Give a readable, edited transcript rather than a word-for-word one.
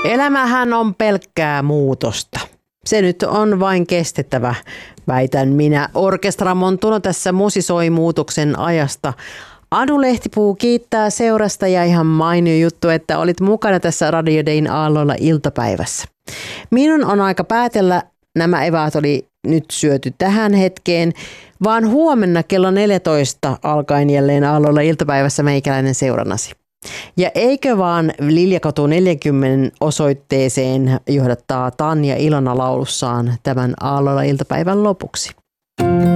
Elämähän on pelkkää muutosta. Se nyt on vain kestettävä, väitän minä. Orkestra Montuno tässä musisoi muutoksen ajasta. Anu Lehtipuu kiittää seurasta ja ihan mainio juttu, että olit mukana tässä Radio Dayn aalloilla iltapäivässä. Minun on aika päätellä, nämä eväät oli nyt syöty tähän hetkeen, vaan huomenna kello 14 alkaen jälleen aalloilla iltapäivässä meikäläinen seurannasi. Ja eikö vaan Liljakatu 40 osoitteeseen johdattaa Tanja Ilona laulussaan tämän aalloilla iltapäivän lopuksi.